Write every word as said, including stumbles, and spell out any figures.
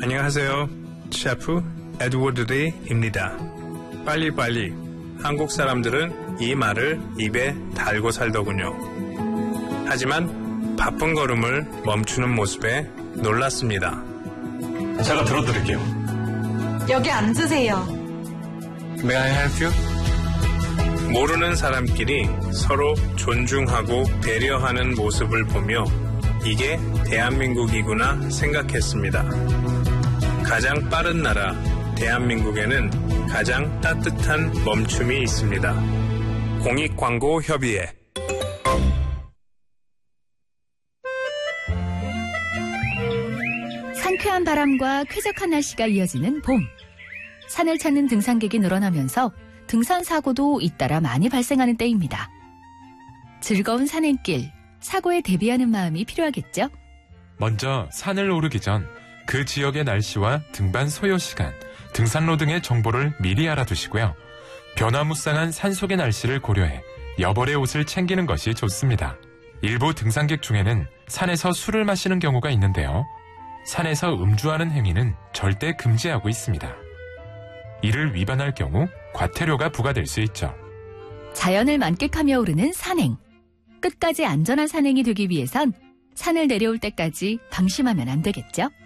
안녕하세요. 셰프 에드워드 리입니다. 빨리빨리. 한국 사람들은 이 말을 입에 달고 살더군요. 하지만 바쁜 걸음을 멈추는 모습에 놀랐습니다. 제가 들어드릴게요. 여기 앉으세요. May I help you? 모르는 사람끼리 서로 존중하고 배려하는 모습을 보며 이게 대한민국이구나 생각했습니다. 가장 빠른 나라 대한민국에는 가장 따뜻한 멈춤이 있습니다. 공익광고협의회. 상쾌한 바람과 쾌적한 날씨가 이어지는 봄. 산을 찾는 등산객이 늘어나면서 등산 사고도 잇따라 많이 발생하는 때입니다. 즐거운 산행길, 사고에 대비하는 마음이 필요하겠죠? 먼저 산을 오르기 전 그 지역의 날씨와 등반 소요 시간, 등산로 등의 정보를 미리 알아두시고요. 변화무쌍한 산속의 날씨를 고려해 여벌의 옷을 챙기는 것이 좋습니다. 일부 등산객 중에는 산에서 술을 마시는 경우가 있는데요. 산에서 음주하는 행위는 절대 금지하고 있습니다. 이를 위반할 경우 과태료가 부과될 수 있죠. 자연을 만끽하며 오르는 산행. 끝까지 안전한 산행이 되기 위해선 산을 내려올 때까지 방심하면 안 되겠죠?